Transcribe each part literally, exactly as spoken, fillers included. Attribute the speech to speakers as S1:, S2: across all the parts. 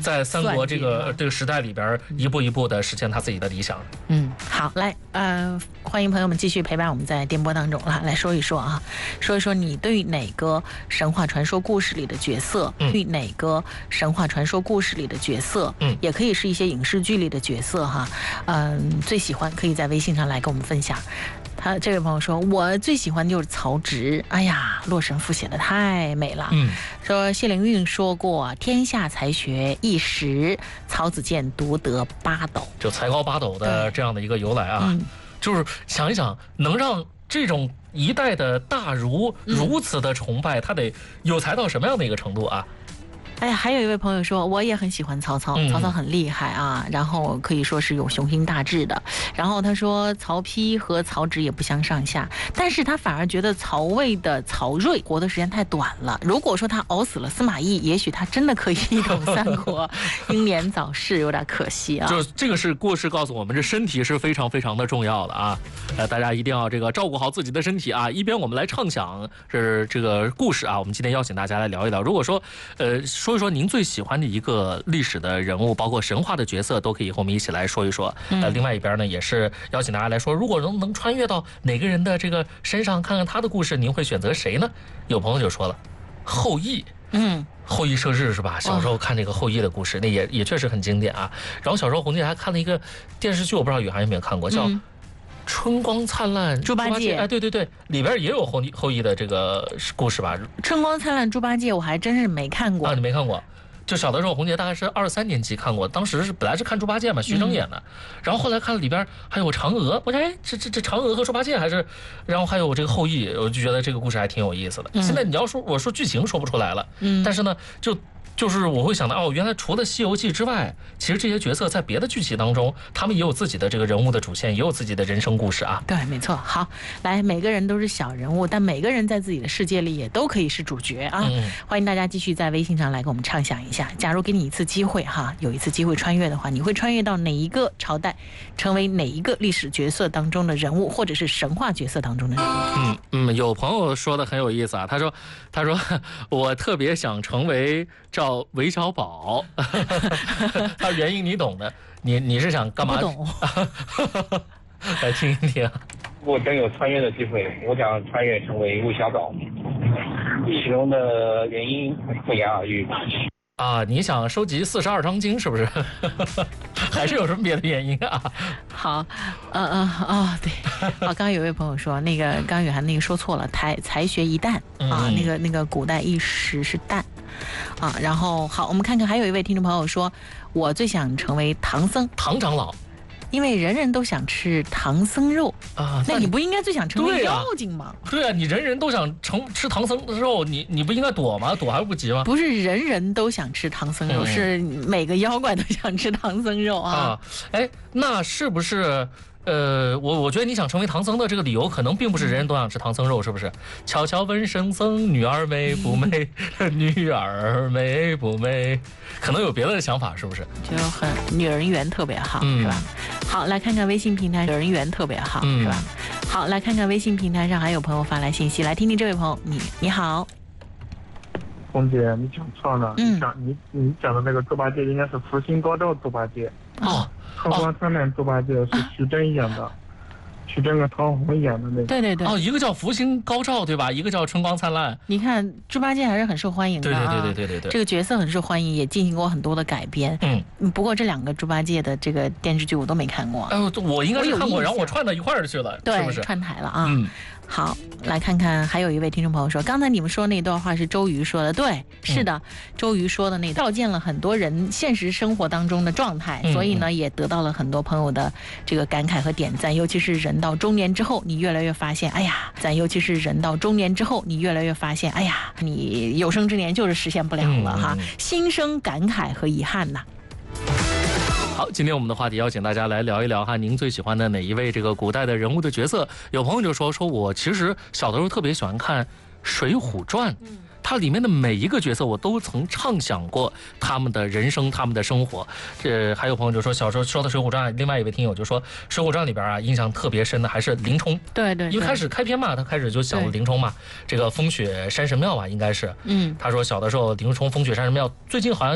S1: 在三国这个这个时代里边，一步一步的实现他自己的理想。
S2: 嗯，好，来，呃，欢迎朋友们继续陪伴我们在电波当中了，来说一说啊，说一说你对于哪个神话传说故事里的角色，
S1: 嗯、
S2: 对于哪个神话传说故事里的角色，
S1: 嗯，
S2: 也可以是一些影视剧里的角色哈，嗯，最喜欢可以在微信上来跟我们分享。他这位朋友说，我最喜欢的就是曹植，哎呀，洛神赋写的太美了。
S1: 嗯，
S2: 说谢灵运说过，天下才学一时，曹子建独得八斗，
S1: 就才高八斗的这样的一个由来啊，
S2: 嗯、
S1: 就是想一想，能让这种一代的大儒如此的崇拜，嗯、他得有才到什么样的一个程度啊？
S2: 哎呀，还有一位朋友说，我也很喜欢曹操，曹操很厉害啊，然后可以说是有雄心大志的。然后他说，曹丕和曹植也不相上下，但是他反而觉得曹魏的曹睿活的时间太短了。如果说他熬死了司马懿，也许他真的可以一统三国，英年早逝，有点可惜啊。
S1: 就这个是故事告诉我们，这身体是非常非常的重要的啊，呃，大家一定要这个照顾好自己的身体啊。一边我们来畅想是这个故事啊，我们今天邀请大家来聊一聊。如果说，呃，说。说一说您最喜欢的一个历史的人物，包括神话的角色，都可以和我们一起来说一说。呃，另外一边呢，也是邀请大家来说，如果能能穿越到哪个人的这个身上，看看他的故事，您会选择谁呢？有朋友就说了，后羿。
S2: 嗯，
S1: 后羿射日是吧？小时候看这个后羿的故事，那也也确实很经典啊。然后小时候红姐还看了一个电视剧，我不知道雨涵有没有看过，叫。嗯春光灿烂
S2: 猪八戒，
S1: 哎，对对对，里边也有后羿后羿的这个故事吧？
S2: 春光灿烂猪八戒，我还真是没看过
S1: 啊，你没看过？就小的时候，红姐大概是二三年级看过，当时是本来是看猪八戒嘛，徐峥演的，嗯、然后后来看里边还有嫦娥，我说哎，这这这嫦娥和猪八戒还是，然后还有这个后羿，我就觉得这个故事还挺有意思的。嗯、现在你要说我说剧情说不出来了，嗯，但是呢，就。就是我会想到哦，原来除了《西游记》之外，其实这些角色在别的剧集当中，他们也有自己的这个人物的主线，也有自己的人生故事啊。
S2: 对，没错。好，来，每个人都是小人物，但每个人在自己的世界里也都可以是主角啊。嗯、欢迎大家继续在微信上来跟我们畅想一下，假如给你一次机会哈，有一次机会穿越的话，你会穿越到哪一个朝代，成为哪一个历史角色当中的人物，或者是神话角色当中的人物？
S1: 嗯嗯，有朋友说的很有意思啊，他说他说我特别想成为赵。韦小宝，他原因你懂的，你你是想干嘛？
S2: 不懂，
S1: 来听一听。
S3: 如果真有穿越的机会，我想穿越成为韦小宝，其中的原因不言而喻。
S1: 啊，你想收集四十二章经是不是？还是有什么别的原因啊？
S2: 好，呃呃哦，对，好，刚刚有位朋友说，那个刚刚雨涵那个说错了，才才学一旦啊，那个那个古代一时是旦啊，然后好，我们看看还有一位听众朋友说，我最想成为唐僧，
S1: 唐长老。
S2: 因为人人都想吃唐僧肉啊，那你不应该最想成为妖精吗？
S1: 对啊，你人人都想成吃唐僧肉，你你不应该躲吗？躲还不急吗？
S2: 不是人人都想吃唐僧肉，嗯、是每个妖怪都想吃唐僧肉啊！
S1: 啊，哎，那是不是？呃，我我觉得你想成为唐僧的这个理由，可能并不是人人都想吃唐僧肉，是不是？悄悄问圣僧，女儿美不美？女儿美不美？可能有别的想法，是不是？
S2: 就很女人缘特别好，嗯、是吧？好，来看看微信平台，女人缘特别好，嗯、是吧？好，来看看微信平台上还有朋友发来信息，来听听这位朋友，你你好。
S4: 红姐，你讲错了，嗯、你讲你你讲的那个猪八戒应该是福星高照猪八戒
S1: 哦。
S4: 春光灿烂猪八戒是徐峥演的，徐峥跟唐红演的那个。
S2: 对对对。
S1: 哦，一个叫福星高照，对吧？一个叫春光灿烂。
S2: 你看猪八戒还是很受欢迎的、啊，
S1: 对对对对对对对。
S2: 这个角色很受欢迎，也进行过很多的改编。嗯。不过这两个猪八戒的这个电视剧我都没看过。
S1: 哎、呃，我应该是看过，然后我串到一块儿去了，
S2: 对，
S1: 是不是？
S2: 串台了啊。
S1: 嗯。
S2: 好，来看看，还有一位听众朋友说，刚才你们说那段话是周瑜说的，对，是的，嗯、周瑜说的那照见了很多人现实生活当中的状态，嗯、所以呢，也得到了很多朋友的这个感慨和点赞。尤其是人到中年之后，你越来越发现，哎呀，咱尤其是人到中年之后，你越来越发现，哎呀，你有生之年就是实现不了了、嗯、哈，心生感慨和遗憾呐。
S1: 好，今天我们的话题邀请大家来聊一聊哈，您最喜欢的哪一位这个古代的人物的角色？有朋友就说说我其实小的时候特别喜欢看《水浒传》，嗯，它里面的每一个角色我都曾畅想过他们的人生、他们的生活。这还有朋友就说小时候说的《水浒传》，另外一位听友就说《水浒传》里边啊，印象特别深的还是林冲。
S2: 对 对, 对，
S1: 因为开始开篇嘛，他开始就讲了林冲嘛，这个风雪山神庙啊，应该是，嗯，他说小的时候林冲风雪山神庙，最近好像。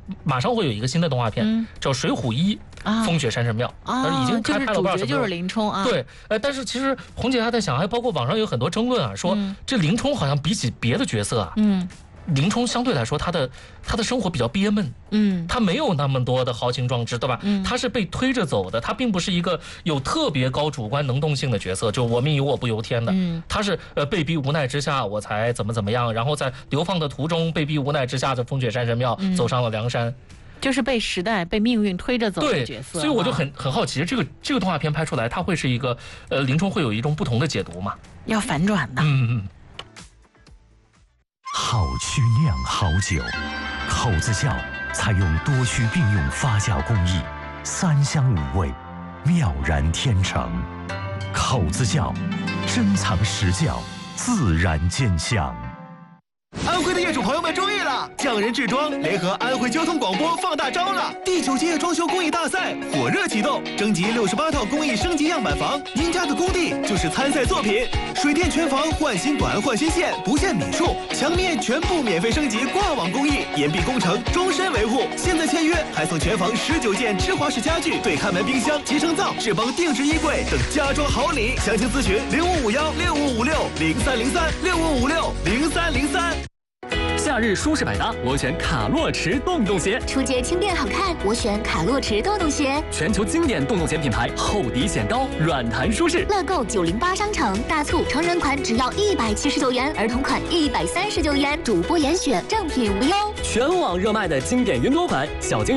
S1: 马上会有一个新的动画片，
S2: 嗯、
S1: 叫《水浒一》。啊，风雪山神庙
S2: 啊，
S1: 已经开拍了多少？
S2: 就是主角就是林冲啊。
S1: 对，呃，但是其实红姐还在想，还包括网上有很多争论啊，说、嗯、这林冲好像比起别的角色啊，嗯，林冲相对来说他的他的生活比较憋闷，嗯，他没有那么多的豪情壮志，对吧？嗯，他是被推着走的，他并不是一个有特别高主观能动性的角色，就我命由我不由天的，嗯，他是呃被逼无奈之下我才怎么怎么样，然后在流放的途中被逼无奈之下，在风雪山神庙走上了梁山。嗯，
S2: 就是被时代、被命运推着走的角色，
S1: 所以我就很很好奇，这个这个动画片拍出来，它会是一个呃，林冲会有一种不同的解读吗？
S2: 要反转的。
S1: 嗯嗯。
S5: 好曲酿好酒，口子窖采用多区并用发酵工艺，三香五味，妙然天成。口子窖，珍藏实窖，自然见香。
S6: 安徽的业主朋友们注意了，匠人制装联合安徽交通广播放大招了！第九届装修工艺大赛火热启动，征集六十八套工艺升级样板房，您家的工地就是参赛作品。水电全房换新管换新线，不限米数，墙面全部免费升级挂网工艺，严密工程，终身维护。现在签约还送全房十九件芝华士家具、对看门冰箱、集成灶、智邦定制衣柜等家装好礼。详情咨询零五五幺六五五六零三零三六五五六零三零三。
S7: 夏日舒适百搭，我选卡洛驰洞洞鞋。
S8: 出街轻便好看，我选卡洛驰洞洞鞋。
S7: 全球经典洞洞鞋品牌，厚底显高，软弹舒适。
S8: 乐购九零八商城大促，成人款只要一百七十九元，儿童款一百三十九元，主播严选，正品无忧。
S7: 全网热卖的经典云朵款，小精